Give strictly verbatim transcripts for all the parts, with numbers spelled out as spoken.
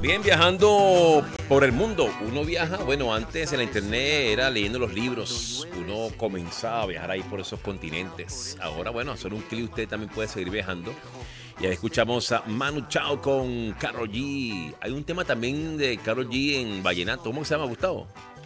Bien, viajando por el mundo. Uno viaja, bueno, antes en la internet era leyendo los libros. Uno comenzaba a viajar ahí por esos continentes. Ahora, bueno, hacer un clic usted también puede seguir viajando. Ya escuchamos a Manu Chao con Karol G. Hay un tema también de Karol G en vallenato. ¿Cómo se llama, Gustavo?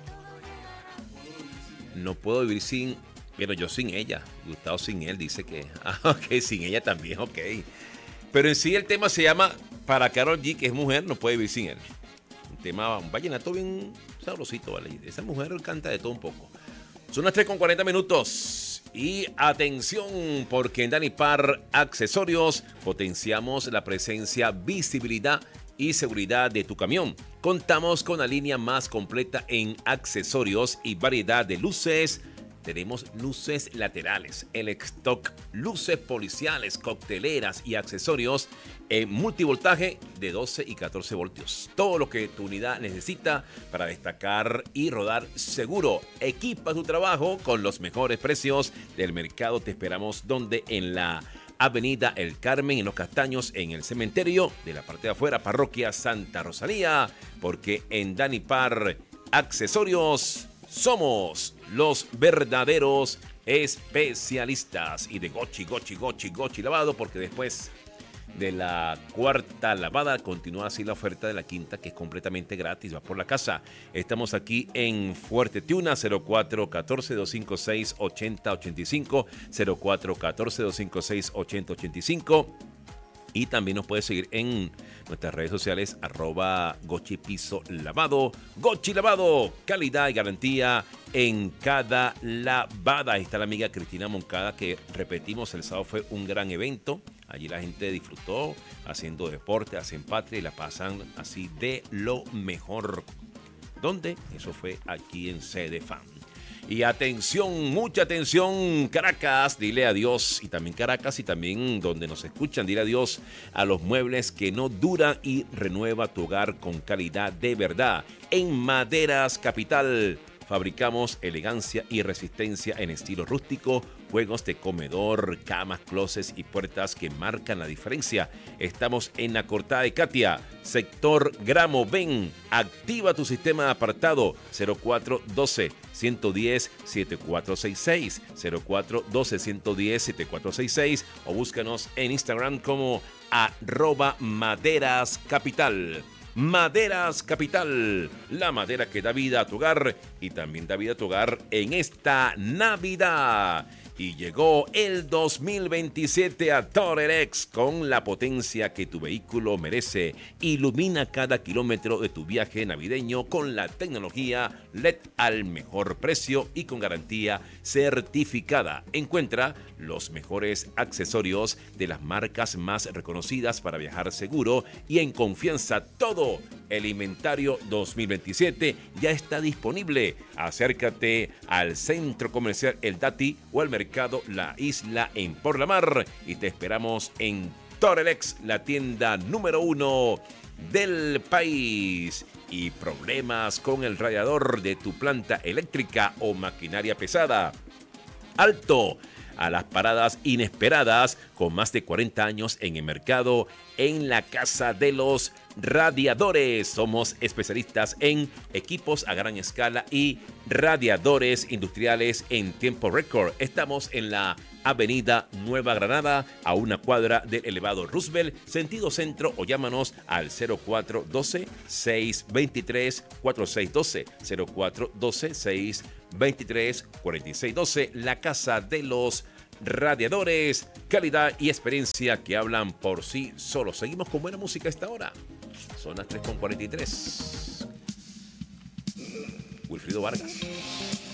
No puedo vivir sin... Pero yo sin ella. Gustavo sin él dice que... Ah, ok, sin ella también, ok. Pero en sí el tema se llama Para Karol G, que es mujer, no puede vivir sin él. Un tema, un vallenato bien sabrosito, ¿vale? Esa mujer canta de todo un poco. Son las tres con cuarenta minutos. Y atención, porque en Dani Par Accesorios potenciamos la presencia, visibilidad y seguridad de tu camión. Contamos con la línea más completa en accesorios y variedad de luces. Tenemos luces laterales, el stock, luces policiales, cocteleras y accesorios en multivoltaje de doce y catorce voltios. Todo lo que tu unidad necesita para destacar y rodar seguro. Equipa tu trabajo con los mejores precios del mercado. Te esperamos donde en la Avenida El Carmen, en Los Castaños, en el cementerio de la parte de afuera, Parroquia Santa Rosalía, porque en Dani Par Accesorios somos los verdaderos especialistas. Y de Gochi, Gochi, Gochi, Gochi lavado, porque después de la cuarta lavada continúa así la oferta de la quinta, que es completamente gratis, va por la casa. Estamos aquí en Fuerte Tiuna, cero cuatro uno cuatro, dos cinco seis, ocho cero ocho cinco, cero cuatro uno cuatro, dos cinco seis, ocho cero ocho cinco. Y también nos puedes seguir en nuestras redes sociales, arroba Gochi Piso Lavado. Gochi Lavado, calidad y garantía en cada lavada. Ahí está la amiga Cristina Moncada, que repetimos, el sábado fue un gran evento. Allí la gente disfrutó haciendo deporte, hacen patria y la pasan así de lo mejor. ¿Dónde? Eso fue aquí en Cedefam. Y atención, mucha atención, Caracas, dile adiós. Y también Caracas y también donde nos escuchan, dile adiós a los muebles que no duran y renueva tu hogar con calidad de verdad. En Maderas Capital fabricamos elegancia y resistencia en estilo rústico, juegos de comedor, camas, closets y puertas que marcan la diferencia. Estamos en la Cortada de Katia, sector Gramo. Ven, activa tu sistema de apartado cero cuatro uno dos, uno uno cero, siete cuatro seis seis, cero cuatro uno dos, uno uno cero, siete cuatro seis seis o búscanos en Instagram como arroba Maderas Capital. Maderas Capital, la madera que da vida a tu hogar y también da vida a tu hogar en esta Navidad. Y llegó el dos mil veintisiete a Torerex con la potencia que tu vehículo merece. Ilumina cada kilómetro de tu viaje navideño con la tecnología L E D al mejor precio y con garantía certificada. Encuentra los mejores accesorios de las marcas más reconocidas para viajar seguro y en confianza. Todo el inventario dos mil veintisiete ya está disponible. Acércate al Centro Comercial El Dati o al Mercado La Isla en Por la Mar y te esperamos en Torerex, la tienda número uno del país. Y problemas con el radiador de tu planta eléctrica o maquinaria pesada. ¡Alto! A las paradas inesperadas con más de cuarenta años en el mercado en la Casa de los Radiadores. Somos especialistas en equipos a gran escala y radiadores industriales en tiempo récord. Estamos en la Avenida Nueva Granada, a una cuadra del elevado Roosevelt, sentido centro, o llámanos al cero cuatro uno dos, seis dos tres, cuatro seis uno dos, cero cuatro uno dos, seis dos tres, cuatro seis uno dos, la Casa de los Radiadores, calidad y experiencia que hablan por sí solos. Seguimos con buena música a esta hora. Son las tres con cuarenta y tres. Wilfrido Vargas.